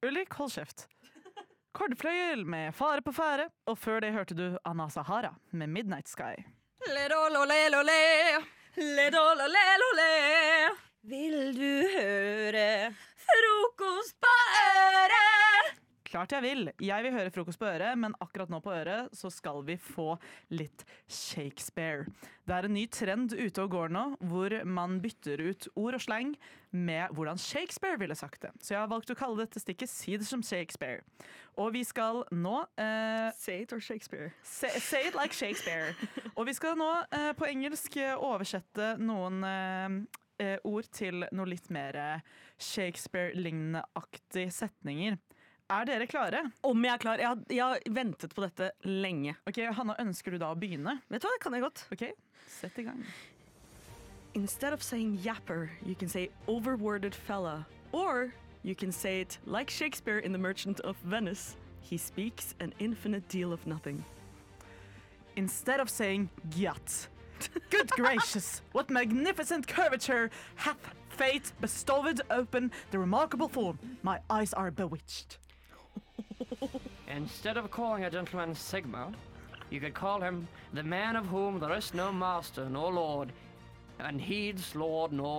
Ulrik, hold kjeft. Kordfløyel med Fare på fære, og før det hørte du Anna Sahara med Midnight Sky. Vil du høre frokost på øret? Klart jeg vil. Jeg vil høre frokost på øret, men akkurat nå på øret så skal vi få litt Shakespeare. Det er en ny trend ute og går nå, hvor man bytter ut ord og slang med hvordan Shakespeare ville sagt det. Så jeg har valgt å kalle dette stikket Si det som Shakespeare. Og vi skal nå Say it or Shakespeare. Say it like Shakespeare. Og vi skal nå på engelsk oversette noen ord til noe litt mer Shakespeare-lignende-aktige setninger. Er dere klare? Om jeg er klar. Jeg har ventet på dette lenge. Ok, Hanna, ønsker du da å begynne? Vet du hva, det kan jeg godt. Ok, sett i gang. Instead of saying yapper, you can say overworded fella. Or you can say it like Shakespeare in The Merchant of Venice. He speaks an infinite deal of nothing. Instead of saying gyat. Good gracious, what magnificent curvature hath fate bestowed open the remarkable form. My eyes are bewitched. Instead of calling a gentleman Sigmund, you could call him the man of whom there is no master nor lord, and heeds lord nor